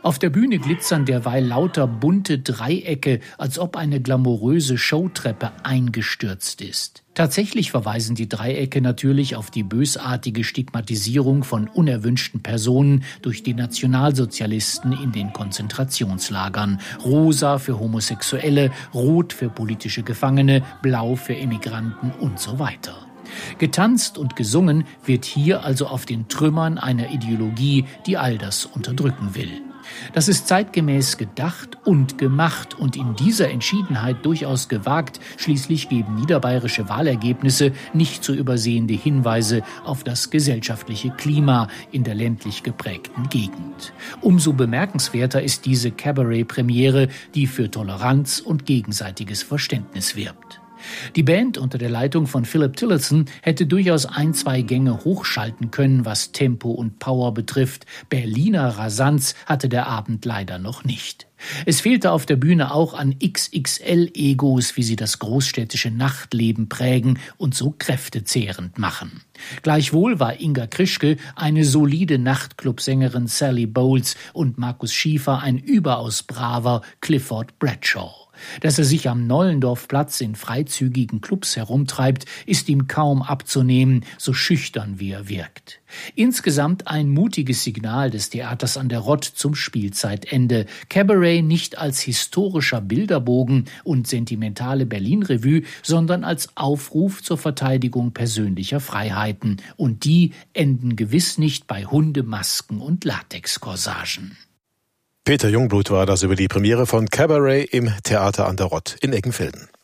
Auf der Bühne glitzern derweil lauter bunte Dreiecke, als ob eine glamouröse Showtreppe eingestürzt ist. Tatsächlich verweisen die Dreiecke natürlich auf die bösartige Stigmatisierung von unerwünschten Personen durch die Nationalsozialisten in den Konzentrationslagern. Rosa für Homosexuelle, rot für politische Gefangene, blau für Emigranten und so weiter. Getanzt und gesungen wird hier also auf den Trümmern einer Ideologie, die all das unterdrücken will. Das ist zeitgemäß gedacht und gemacht und in dieser Entschiedenheit durchaus gewagt. Schließlich geben niederbayerische Wahlergebnisse nicht zu übersehende Hinweise auf das gesellschaftliche Klima in der ländlich geprägten Gegend. Umso bemerkenswerter ist diese Cabaret-Premiere, die für Toleranz und gegenseitiges Verständnis wirbt. Die Band unter der Leitung von Philip Tillotson hätte durchaus 1-2 Gänge hochschalten können, was Tempo und Power betrifft. Berliner Rasanz hatte der Abend leider noch nicht. Es fehlte auf der Bühne auch an XXL-Egos, wie sie das großstädtische Nachtleben prägen und so kräftezehrend machen. Gleichwohl war Inga Krischke eine solide Nachtclubsängerin Sally Bowles und Markus Schiefer ein überaus braver Clifford Bradshaw. Dass er sich am Nollendorfplatz in freizügigen Clubs herumtreibt, ist ihm kaum abzunehmen, so schüchtern wie er wirkt. Insgesamt ein mutiges Signal des Theaters an der Rott zum Spielzeitende. Cabaret nicht als historischer Bilderbogen und sentimentale Berlin-Revue, sondern als Aufruf zur Verteidigung persönlicher Freiheiten. Und die enden gewiss nicht bei Hundemasken und Latexkorsagen. Peter Jungblut war das über die Premiere von Cabaret im Theater an der Rott in Eggenfelden.